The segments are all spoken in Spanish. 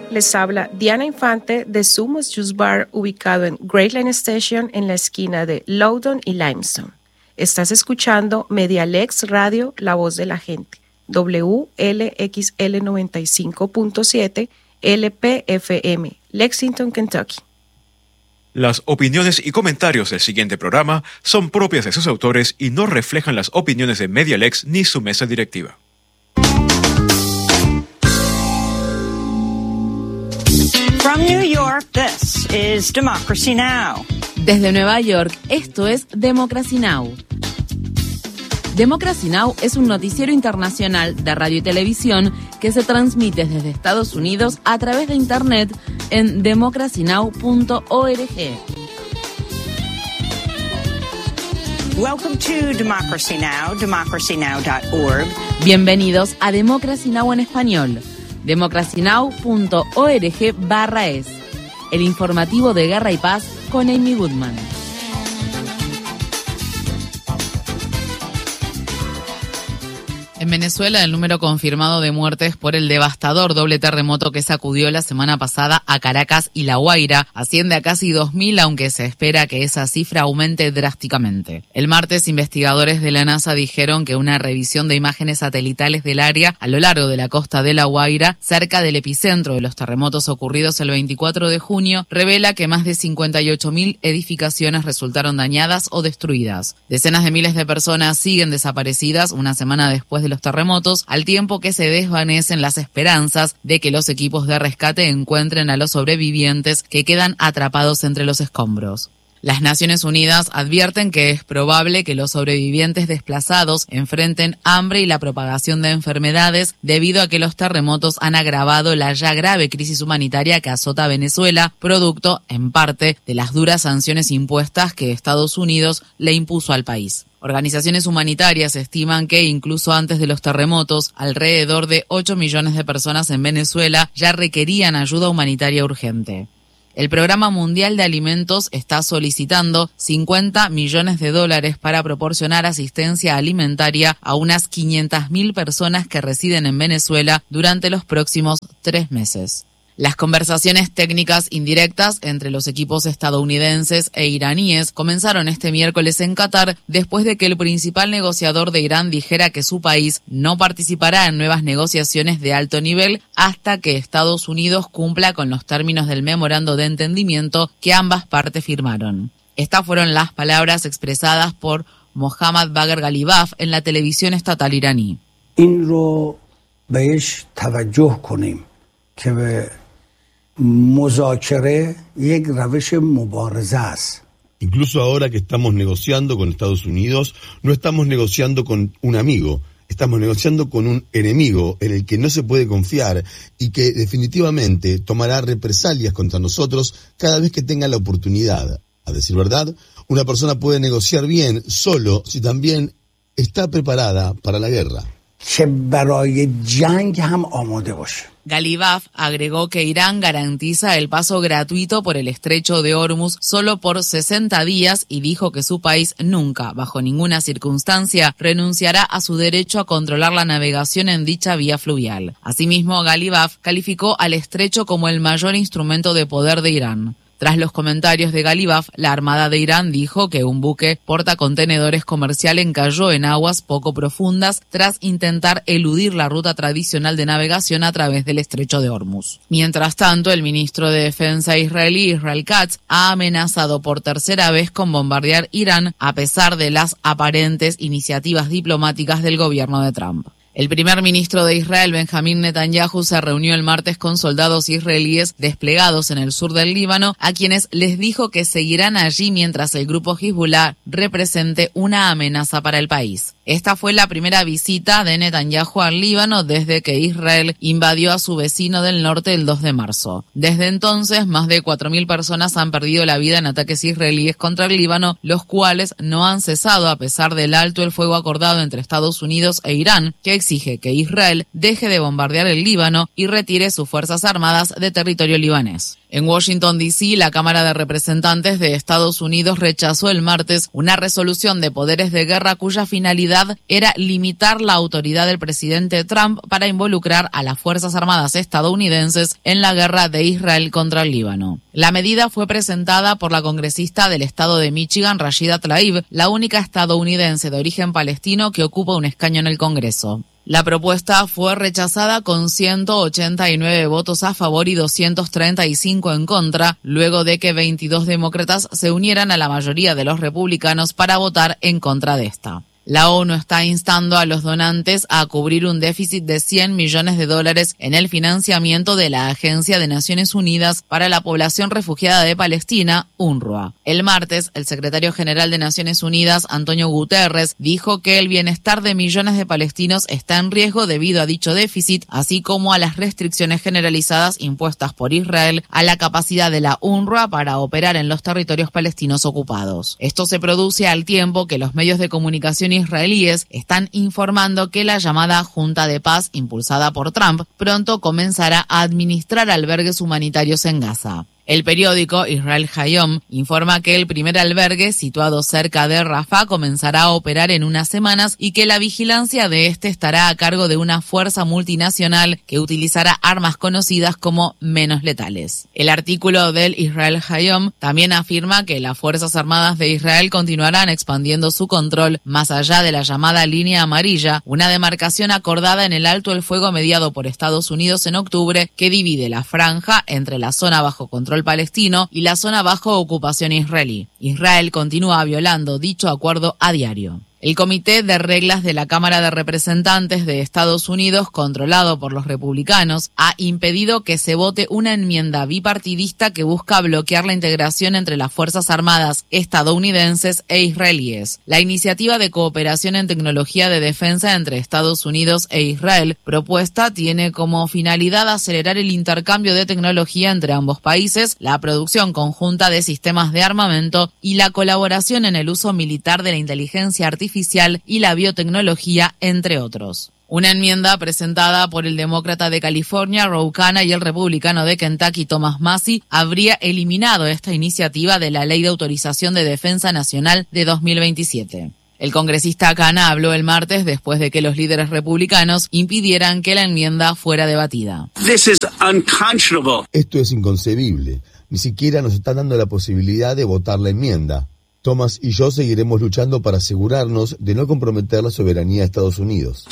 Les habla Diana Infante de Sumos Juice Bar, ubicado en Great Line Station en la esquina de Loudoun y Limestone. Estás escuchando Medialex Radio, la voz de la gente, WLXL 95.7 LPFM, Lexington, Kentucky. Las opiniones y comentarios del siguiente programa son propias de sus autores y no reflejan las opiniones de Medialex ni su mesa directiva. From New York, this is Democracy Now! Desde Nueva York, esto es Democracy Now! Democracy Now! Es un noticiero internacional de radio y televisión que se transmite desde Estados Unidos a través de Internet en democracynow.org. Welcome to Democracy Now!, democracynow.org. Bienvenidos a Democracy Now! En español. democracynow.org/es. El informativo de Guerra y Paz con Amy Goodman. En Venezuela, el número confirmado de muertes por el devastador doble terremoto que sacudió la semana pasada a Caracas y La Guaira asciende a casi 2.000, aunque se espera que esa cifra aumente drásticamente. El martes, investigadores de la NASA dijeron que una revisión de imágenes satelitales del área a lo largo de la costa de La Guaira, cerca del epicentro de los terremotos ocurridos el 24 de junio, revela que más de 58.000 edificaciones resultaron dañadas o destruidas. Decenas de miles de personas siguen desaparecidas una semana después de los terremotos, al tiempo que se desvanecen las esperanzas de que los equipos de rescate encuentren a los sobrevivientes que quedan atrapados entre los escombros. Las Naciones Unidas advierten que es probable que los sobrevivientes desplazados enfrenten hambre y la propagación de enfermedades debido a que los terremotos han agravado la ya grave crisis humanitaria que azota a Venezuela, producto, en parte, de las duras sanciones impuestas que Estados Unidos le impuso al país. Organizaciones humanitarias estiman que, incluso antes de los terremotos, alrededor de 8 millones de personas en Venezuela ya requerían ayuda humanitaria urgente. El Programa Mundial de Alimentos está solicitando $50 millones para proporcionar asistencia alimentaria a unas 500.000 personas que residen en Venezuela durante los próximos 3 meses. Las conversaciones técnicas indirectas entre los equipos estadounidenses e iraníes comenzaron este miércoles en Qatar después de que el principal negociador de Irán dijera que su país no participará en nuevas negociaciones de alto nivel hasta que Estados Unidos cumpla con los términos del memorando de entendimiento que ambas partes firmaron. Estas fueron las palabras expresadas por Mohammad Bagher Ghalibaf en la televisión estatal iraní. این رو بهش توجه کنیم که به مذاکره یک روش مبارزه است. Incluso ahora que estamos negociando con Estados Unidos, no estamos negociando con un amigo, estamos negociando con un enemigo en el que no se puede confiar y que definitivamente tomará represalias contra nosotros cada vez que tenga la oportunidad. A decir verdad, una persona puede negociar bien solo si también está preparada para la guerra. که برای جنگ هم آماده باشه. Ghalibaf agregó que Irán garantiza el paso gratuito por el estrecho de Hormuz solo por 60 días y dijo que su país nunca, bajo ninguna circunstancia, renunciará a su derecho a controlar la navegación en dicha vía fluvial. Asimismo, Ghalibaf calificó al estrecho como el mayor instrumento de poder de Irán. Tras los comentarios de Ghalibaf, la Armada de Irán dijo que un buque portacontenedores comercial encalló en aguas poco profundas tras intentar eludir la ruta tradicional de navegación a través del estrecho de Hormuz. Mientras tanto, el ministro de Defensa israelí, Israel Katz, ha amenazado por tercera vez con bombardear Irán a pesar de las aparentes iniciativas diplomáticas del gobierno de Trump. El primer ministro de Israel, Benjamín Netanyahu, se reunió el martes con soldados israelíes desplegados en el sur del Líbano, a quienes les dijo que seguirán allí mientras el grupo Hezbollah represente una amenaza para el país. Esta fue la primera visita de Netanyahu al Líbano desde que Israel invadió a su vecino del norte el 2 de marzo. Desde entonces, más de 4.000 personas han perdido la vida en ataques israelíes contra el Líbano, los cuales no han cesado a pesar del alto el fuego acordado entre Estados Unidos e Irán, que exige que Israel deje de bombardear el Líbano y retire sus fuerzas armadas de territorio libanés. En Washington, D.C., la Cámara de Representantes de Estados Unidos rechazó el martes una resolución de poderes de guerra cuya finalidad era limitar la autoridad del presidente Trump para involucrar a las Fuerzas Armadas estadounidenses en la guerra de Israel contra el Líbano. La medida fue presentada por la congresista del estado de Michigan, Rashida Tlaib, la única estadounidense de origen palestino que ocupa un escaño en el Congreso. La propuesta fue rechazada con 189 votos a favor y 235 en contra, luego de que 22 demócratas se unieran a la mayoría de los republicanos para votar en contra de esta. La ONU está instando a los donantes a cubrir un déficit de $100 millones en el financiamiento de la Agencia de Naciones Unidas para la Población Refugiada de Palestina, UNRWA. El martes, el secretario general de Naciones Unidas, Antonio Guterres, dijo que el bienestar de millones de palestinos está en riesgo debido a dicho déficit, así como a las restricciones generalizadas impuestas por Israel a la capacidad de la UNRWA para operar en los territorios palestinos ocupados. Esto se produce al tiempo que los medios de comunicación israelíes están informando que la llamada Junta de Paz, impulsada por Trump, pronto comenzará a administrar albergues humanitarios en Gaza. El periódico Israel Hayom informa que el primer albergue, situado cerca de Rafah, comenzará a operar en unas semanas y que la vigilancia de este estará a cargo de una fuerza multinacional que utilizará armas conocidas como menos letales. El artículo del Israel Hayom también afirma que las Fuerzas Armadas de Israel continuarán expandiendo su control más allá de la llamada línea amarilla, una demarcación acordada en el alto el fuego mediado por Estados Unidos en octubre que divide la franja entre la zona bajo control palestino y la zona bajo ocupación israelí. Israel continúa violando dicho acuerdo a diario. El Comité de Reglas de la Cámara de Representantes de Estados Unidos, controlado por los republicanos, ha impedido que se vote una enmienda bipartidista que busca bloquear la integración entre las Fuerzas Armadas estadounidenses e israelíes. La iniciativa de cooperación en tecnología de defensa entre Estados Unidos e Israel propuesta tiene como finalidad acelerar el intercambio de tecnología entre ambos países, la producción conjunta de sistemas de armamento y la colaboración en el uso militar de la inteligencia artificial y la biotecnología, entre otros. Una enmienda presentada por el demócrata de California, Ro Khanna, y el republicano de Kentucky, Thomas Massie, habría eliminado esta iniciativa de la Ley de Autorización de Defensa Nacional de 2027. El congresista Khanna habló el martes después de que los líderes republicanos impidieran que la enmienda fuera debatida. Esto es inconcebible. Ni siquiera nos están dando la posibilidad de votar la enmienda. Thomas y yo seguiremos luchando para asegurarnos de no comprometer la soberanía de Estados Unidos.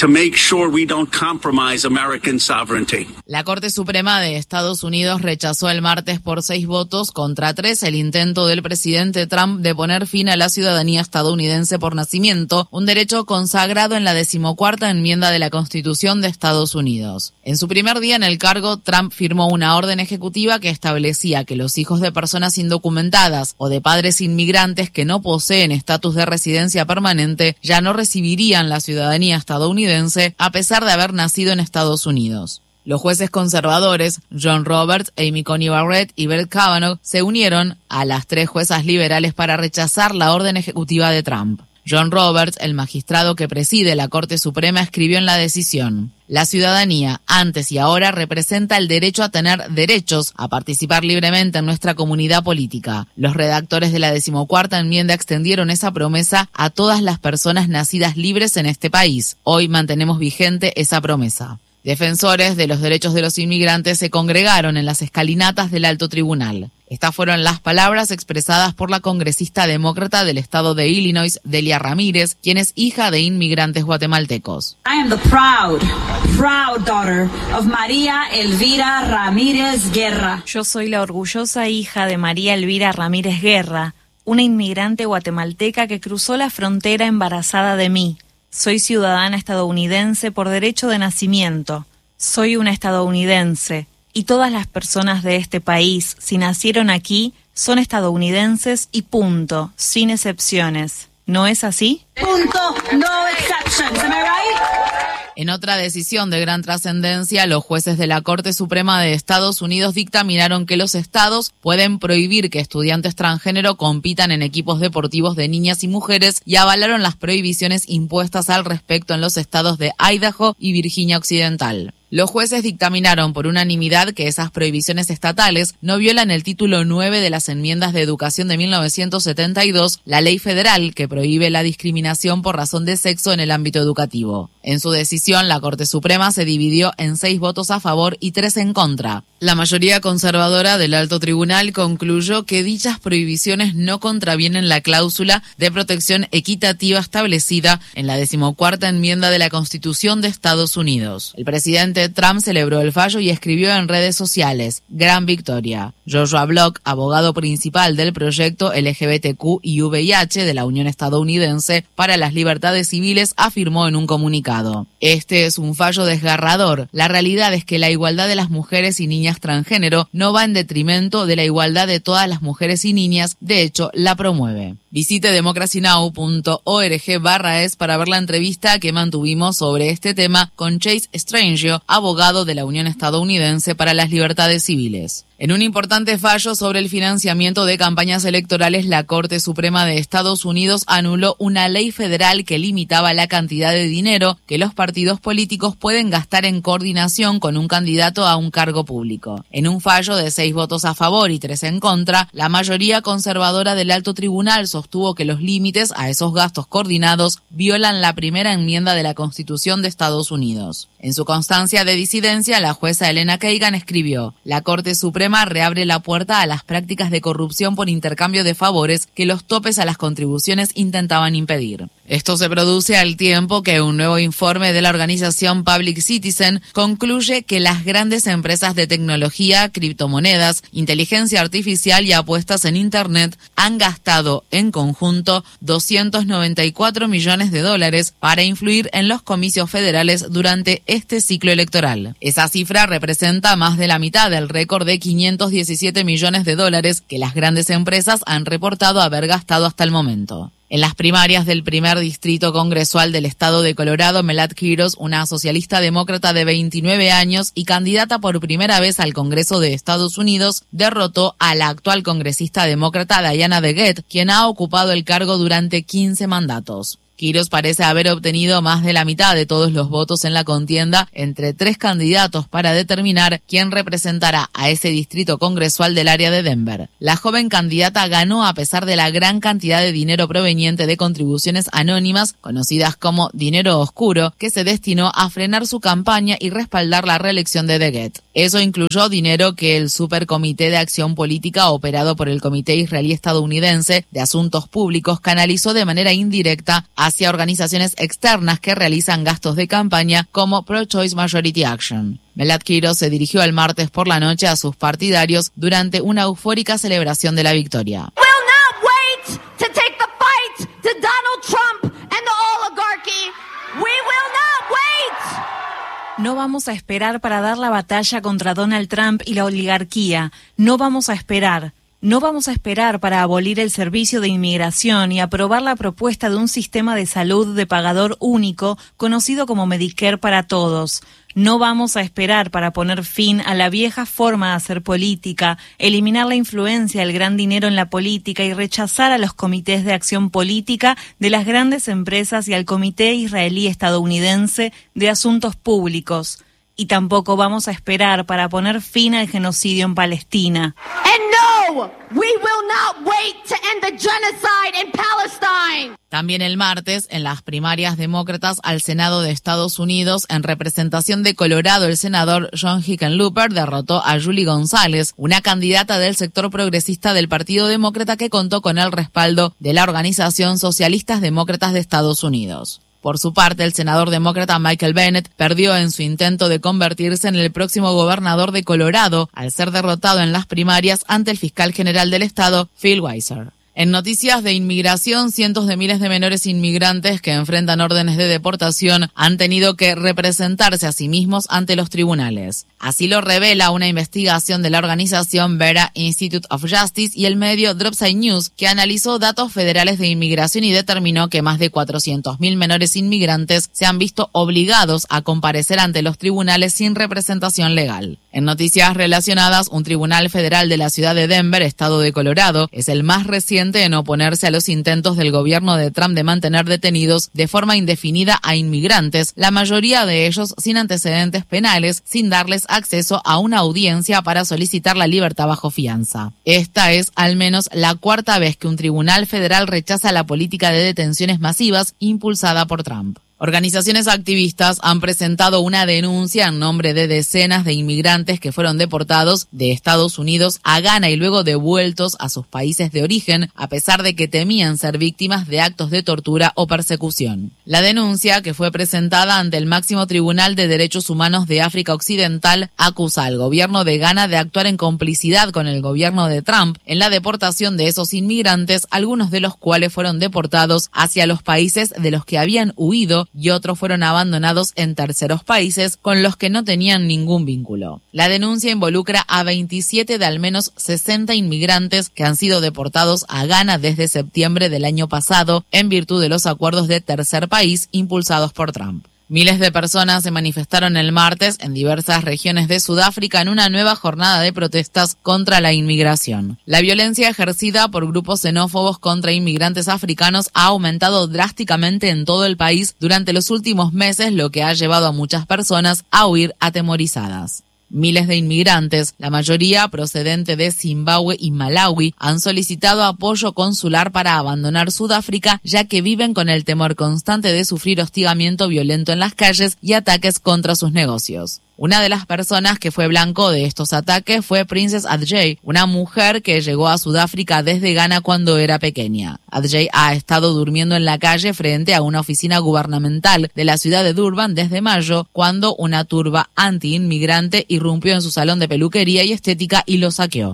La Corte Suprema de Estados Unidos rechazó el martes por 6 votos contra 3 el intento del presidente Trump de poner fin a la ciudadanía estadounidense por nacimiento, un derecho consagrado en la 14ª enmienda de la Constitución de Estados Unidos. En su primer día en el cargo, Trump firmó una orden ejecutiva que establecía que los hijos de personas indocumentadas o de padres inmigrantes que no poseen estatus de residencia permanente ya no recibirían la ciudadanía estadounidense a pesar de haber nacido en Estados Unidos. Los jueces conservadores, John Roberts, Amy Coney Barrett y Brett Kavanaugh, se unieron a las 3 juezas liberales para rechazar la orden ejecutiva de Trump. John Roberts, el magistrado que preside la Corte Suprema, escribió en la decisión: la ciudadanía, antes y ahora, representa el derecho a tener derechos, a participar libremente en nuestra comunidad política. Los redactores de la 14ª enmienda extendieron esa promesa a todas las personas nacidas libres en este país. Hoy mantenemos vigente esa promesa. Defensores de los derechos de los inmigrantes se congregaron en las escalinatas del alto tribunal. Estas fueron las palabras expresadas por la congresista demócrata del estado de Illinois, Delia Ramírez, quien es hija de inmigrantes guatemaltecos. I am the proud daughter of María Elvira Ramírez Guerra. Yo soy la orgullosa hija de María Elvira Ramírez Guerra, una inmigrante guatemalteca que cruzó la frontera embarazada de mí. Soy ciudadana estadounidense por derecho de nacimiento. Soy una estadounidense. Y todas las personas de este país, si nacieron aquí, son estadounidenses y punto, sin excepciones. ¿No es así? Punto, no exceptions, am I right? En otra decisión de gran trascendencia, los jueces de la Corte Suprema de Estados Unidos dictaminaron que los estados pueden prohibir que estudiantes transgénero compitan en equipos deportivos de niñas y mujeres y avalaron las prohibiciones impuestas al respecto en los estados de Idaho y Virginia Occidental. Los jueces dictaminaron por unanimidad que esas prohibiciones estatales no violan el título 9 de las enmiendas de educación de 1972, la ley federal que prohíbe la discriminación por razón de sexo en el ámbito educativo. En su decisión, la Corte Suprema se dividió en 6 votos a favor y 3 en contra. La mayoría conservadora del Alto Tribunal concluyó que dichas prohibiciones no contravienen la cláusula de protección equitativa establecida en la 14ª enmienda de la Constitución de Estados Unidos. El presidente Trump celebró el fallo y escribió en redes sociales: "Gran victoria". Joshua Block, abogado principal del proyecto LGBTQ y VIH de la Unión Estadounidense para las Libertades Civiles, afirmó en un comunicado: "Este es un fallo desgarrador. La realidad es que la igualdad de las mujeres y niñas transgénero no va en detrimento de la igualdad de todas las mujeres y niñas, de hecho, la promueve". Visite democracynow.org/es para ver la entrevista que mantuvimos sobre este tema con Chase Strangio, abogado de la Unión Estadounidense para las Libertades Civiles. En un importante fallo sobre el financiamiento de campañas electorales, la Corte Suprema de Estados Unidos anuló una ley federal que limitaba la cantidad de dinero que los partidos políticos pueden gastar en coordinación con un candidato a un cargo público. En un fallo de 6 votos a favor y 3 en contra, la mayoría conservadora del Alto Tribunal sostuvo que los límites a esos gastos coordinados violan la primera enmienda de la Constitución de Estados Unidos. En su constancia de disidencia, la jueza Elena Kagan escribió: "La Corte Suprema reabre la puerta a las prácticas de corrupción por intercambio de favores que los topes a las contribuciones intentaban impedir". Esto se produce al tiempo que un nuevo informe de la organización Public Citizen concluye que las grandes empresas de tecnología, criptomonedas, inteligencia artificial y apuestas en Internet han gastado en conjunto $294 millones para influir en los comicios federales durante este ciclo electoral. Esa cifra representa más de la mitad del récord de $517 millones que las grandes empresas han reportado haber gastado hasta el momento. En las primarias del primer distrito congresual del estado de Colorado, Melad Quiros, una socialista demócrata de 29 años y candidata por primera vez al Congreso de Estados Unidos, derrotó a la actual congresista demócrata Diana DeGette, quien ha ocupado el cargo durante 15 mandatos. Quiros parece haber obtenido más de la mitad de todos los votos en la contienda entre 3 candidatos para determinar quién representará a ese distrito congresual del área de Denver. La joven candidata ganó a pesar de la gran cantidad de dinero proveniente de contribuciones anónimas, conocidas como dinero oscuro, que se destinó a frenar su campaña y respaldar la reelección de DeGette. Eso incluyó dinero que el Supercomité de Acción Política, operado por el Comité Israelí Estadounidense de Asuntos Públicos, canalizó de manera indirecta hacia organizaciones externas que realizan gastos de campaña como Pro-Choice Majority Action. Melad Quiros se dirigió el martes por la noche a sus partidarios durante una eufórica celebración de la victoria. We'll not wait to take the fight to Donald Trump and the oligarchy. We will not wait. No vamos a esperar para dar la batalla contra Donald Trump y la oligarquía. No vamos a esperar. No vamos a esperar para abolir el servicio de inmigración y aprobar la propuesta de un sistema de salud de pagador único, conocido como Medicare para todos. No vamos a esperar para poner fin a la vieja forma de hacer política, eliminar la influencia del gran dinero en la política y rechazar a los comités de acción política de las grandes empresas y al Comité Israelí Estadounidense de Asuntos Públicos. Y tampoco vamos a esperar para poner fin al genocidio en Palestina. And no, we will not wait to end the genocide in Palestine. También el martes, en las primarias demócratas al Senado de Estados Unidos, en representación de Colorado, el senador John Hickenlooper derrotó a Julie González, una candidata del sector progresista del Partido Demócrata que contó con el respaldo de la Organización Socialistas Demócratas de Estados Unidos. Por su parte, el senador demócrata Michael Bennet perdió en su intento de convertirse en el próximo gobernador de Colorado al ser derrotado en las primarias ante el fiscal general del estado, Phil Weiser. En noticias de inmigración, cientos de miles de menores inmigrantes que enfrentan órdenes de deportación han tenido que representarse a sí mismos ante los tribunales. Así lo revela una investigación de la organización Vera Institute of Justice y el medio Dropside News, que analizó datos federales de inmigración y determinó que más de 400.000 menores inmigrantes se han visto obligados a comparecer ante los tribunales sin representación legal. En noticias relacionadas, un tribunal federal de la ciudad de Denver, estado de Colorado, es el más reciente insistente en oponerse a los intentos del gobierno de Trump de mantener detenidos de forma indefinida a inmigrantes, la mayoría de ellos sin antecedentes penales, sin darles acceso a una audiencia para solicitar la libertad bajo fianza. Esta es al menos la cuarta vez que un tribunal federal rechaza la política de detenciones masivas impulsada por Trump. Organizaciones activistas han presentado una denuncia en nombre de decenas de inmigrantes que fueron deportados de Estados Unidos a Ghana y luego devueltos a sus países de origen, a pesar de que temían ser víctimas de actos de tortura o persecución. La denuncia, que fue presentada ante el máximo tribunal de derechos humanos de África Occidental, acusa al gobierno de Ghana de actuar en complicidad con el gobierno de Trump en la deportación de esos inmigrantes, algunos de los cuales fueron deportados hacia los países de los que habían huido y otros fueron abandonados en terceros países con los que no tenían ningún vínculo. La denuncia involucra a 27 de al menos 60 inmigrantes que han sido deportados a Ghana desde septiembre del año pasado en virtud de los acuerdos de tercer país impulsados por Trump. Miles de personas se manifestaron el martes en diversas regiones de Sudáfrica en una nueva jornada de protestas contra la inmigración. La violencia ejercida por grupos xenófobos contra inmigrantes africanos ha aumentado drásticamente en todo el país durante los últimos meses, lo que ha llevado a muchas personas a huir atemorizadas. Miles de inmigrantes, la mayoría procedente de Zimbabue y Malawi, han solicitado apoyo consular para abandonar Sudáfrica, ya que viven con el temor constante de sufrir hostigamiento violento en las calles y ataques contra sus negocios. Una de las personas que fue blanco de estos ataques fue Princess Adjei, una mujer que llegó a Sudáfrica desde Ghana cuando era pequeña. Adjei ha estado durmiendo en la calle frente a una oficina gubernamental de la ciudad de Durban desde mayo, cuando una turba anti-inmigrante irrumpió en su salón de peluquería y estética y lo saqueó.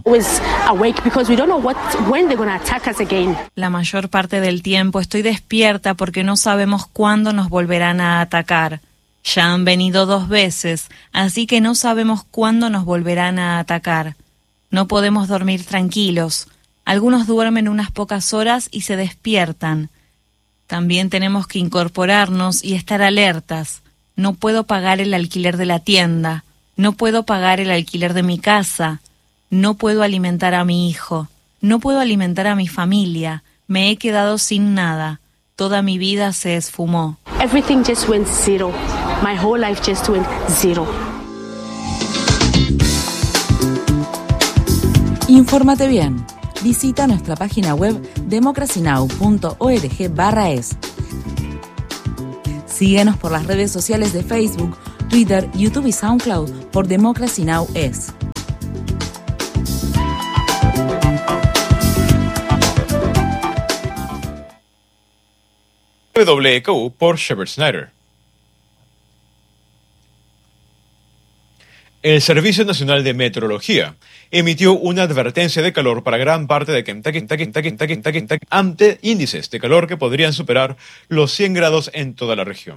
La mayor parte del tiempo estoy despierta porque no sabemos cuándo nos volverán a atacar. Ya han venido 2 veces, así que no sabemos cuándo nos volverán a atacar. No podemos dormir tranquilos. Algunos duermen unas pocas horas y se despiertan. También tenemos que incorporarnos y estar alertas. No puedo pagar el alquiler de la tienda. No puedo pagar el alquiler de mi casa. No puedo alimentar a mi hijo. No puedo alimentar a mi familia. Me he quedado sin nada. Toda mi vida se esfumó. Everything just went zero. My whole life just went zero. Infórmate bien. Visita nuestra página web democracynow.org/es. Síguenos por las redes sociales de Facebook, Twitter, YouTube y SoundCloud por Democracy Now! Es. WKU por Shepard Snyder. El Servicio Nacional de Meteorología emitió una advertencia de calor para gran parte de Kentucky ante índices de calor que podrían superar los 100 grados en toda la región.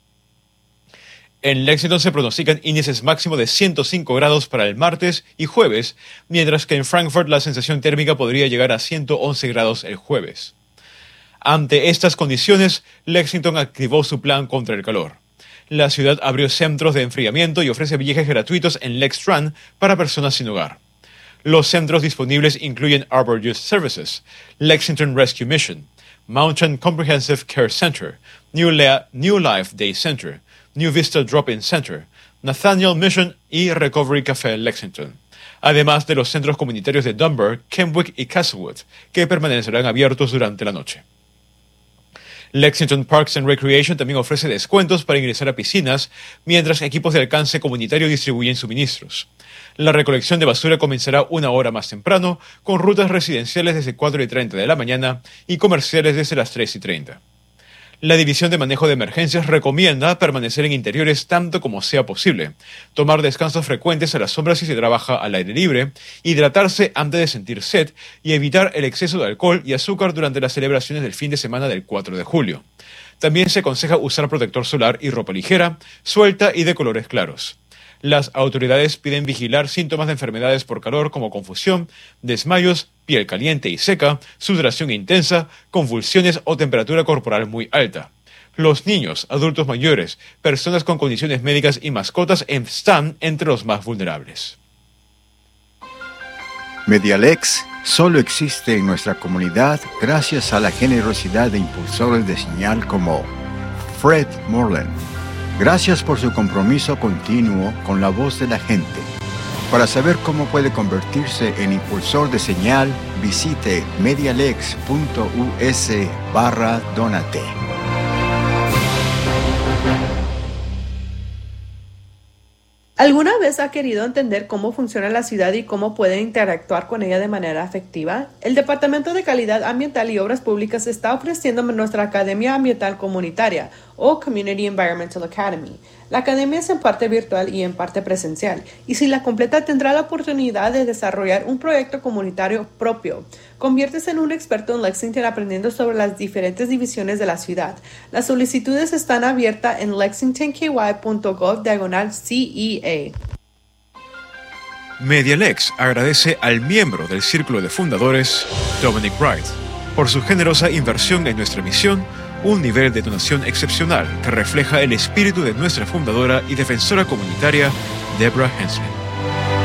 En Lexington se pronostican índices máximos de 105 grados para el martes y jueves, mientras que en Frankfort la sensación térmica podría llegar a 111 grados el jueves. Ante estas condiciones, Lexington activó su plan contra el calor. La ciudad abrió centros de enfriamiento y ofrece viajes gratuitos en LexTran para personas sin hogar. Los centros disponibles incluyen Arbor Youth Services, Lexington Rescue Mission, Mountain Comprehensive Care Center, New Life Day Center, New Vista Drop-In Center, Nathaniel Mission y Recovery Café Lexington, además de los centros comunitarios de Dunbar, Kenwick y Castlewood, que permanecerán abiertos durante la noche. Lexington Parks and Recreation también ofrece descuentos para ingresar a piscinas, mientras equipos de alcance comunitario distribuyen suministros. La recolección de basura comenzará 1 hora más temprano, con rutas residenciales desde 4:30 de la mañana y comerciales desde las 3:30. La División de Manejo de Emergencias recomienda permanecer en interiores tanto como sea posible, tomar descansos frecuentes a la sombra si se trabaja al aire libre, hidratarse antes de sentir sed y evitar el exceso de alcohol y azúcar durante las celebraciones del fin de semana del 4 de julio. También se aconseja usar protector solar y ropa ligera, suelta y de colores claros. Las autoridades piden vigilar síntomas de enfermedades por calor como confusión, desmayos, piel caliente y seca, sudoración intensa, convulsiones o temperatura corporal muy alta. Los niños, adultos mayores, personas con condiciones médicas y mascotas están entre los más vulnerables. Medialex solo existe en nuestra comunidad gracias a la generosidad de impulsores de señal como Fred Moreland. Gracias por su compromiso continuo con la voz de la gente. Para saber cómo puede convertirse en impulsor de señal, visite medialex.us/donate. ¿Alguna vez ha querido entender cómo funciona la ciudad y cómo puede interactuar con ella de manera efectiva? El Departamento de Calidad Ambiental y Obras Públicas está ofreciendo nuestra Academia Ambiental Comunitaria, o Community Environmental Academy. La academia es en parte virtual y en parte presencial, y si la completa tendrá la oportunidad de desarrollar un proyecto comunitario propio. Conviértese en un experto en Lexington aprendiendo sobre las diferentes divisiones de la ciudad. Las solicitudes están abiertas en lexingtonky.gov/CEA. Medialex agradece al miembro del Círculo de Fundadores, Dominic Wright, por su generosa inversión en nuestra misión, un nivel de donación excepcional que refleja el espíritu de nuestra fundadora y defensora comunitaria, Deborah Hensley.